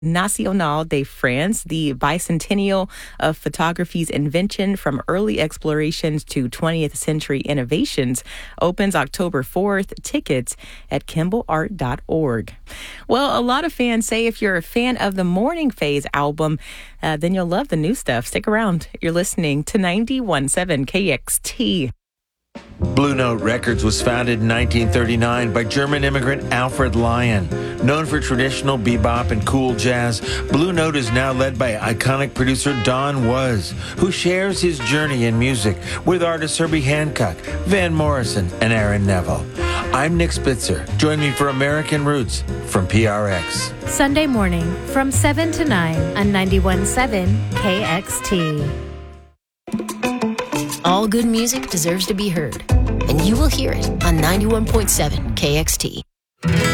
National de France, the bicentennial of photography's invention from early explorations to 20th century innovations, opens October 4th. Tickets at kimballart.org. Well, a lot of fans say if you're a fan of the Morning Phase album, then you'll love the new stuff. Stick around. You're listening to 91.7 KXT. Blue Note Records was founded in 1939 by German immigrant Alfred Lion. Known for traditional bebop and cool jazz, Blue Note is now led by iconic producer Don Was, who shares his journey in music with artists Herbie Hancock, Van Morrison, and Aaron Neville. I'm Nick Spitzer. Join me for American Roots from PRX. Sunday morning from 7 to 9 on 91.7 KXT. All good music deserves to be heard, and you will hear it on 91.7 KXT.